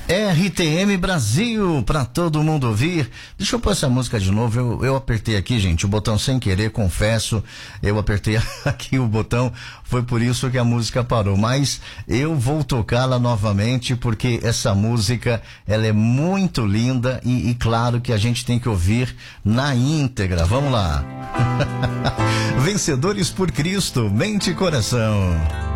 RTM Brasil, pra todo mundo ouvir. Deixa eu pôr essa música de novo. Eu apertei aqui, gente, o botão sem querer, confesso. Eu apertei aqui o botão, foi por isso que a música parou. Mas eu vou tocá-la novamente, porque essa música, ela é muito linda e claro que a gente tem que ouvir na íntegra. Vamos lá. Vencedores por Cristo, mente e coração.